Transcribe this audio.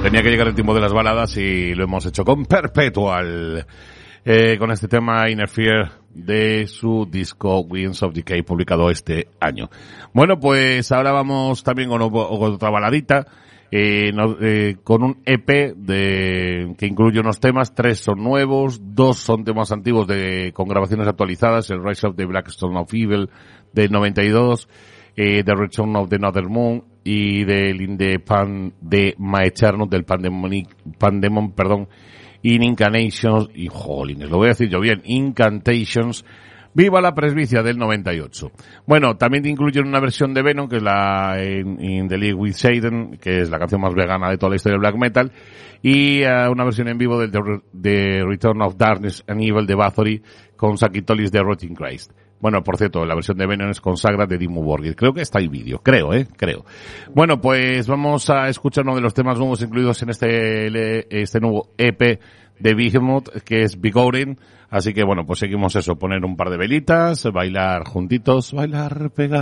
Tenía que llegar el tiempo de las baladas y lo hemos hecho con Perpetual, con este tema Inner Fear de su disco Winds of Decay, publicado este año. Bueno, pues ahora vamos también con otra baladita, con un EP que incluye unos temas. 3 son nuevos, 2 son temas antiguos con grabaciones actualizadas: el Rise of the Blackstone of Evil del 92, The Return of the Northern Moon, y del In the Pan de Maechernus, del Pandemon, In Incantations, y jolines, lo voy a decir yo bien, Incantations, Viva la Presbicia del 98. Bueno, también incluyen una versión de Venom, que es la In the League with Satan, que es la canción más vegana de toda la historia del black metal, y una versión en vivo del The Return of Darkness and Evil de Bathory, con Sakitolis de Rotting Christ. Bueno, por cierto, la versión de Venom es con Sagra de Dimmu Borgir. Creo que está en vídeo. Creo. Bueno, pues vamos a escuchar uno de los temas nuevos incluidos en este nuevo EP de Behemoth, que es Begone. Así que bueno, pues seguimos eso. Poner un par de velitas, bailar juntitos, bailar pegados.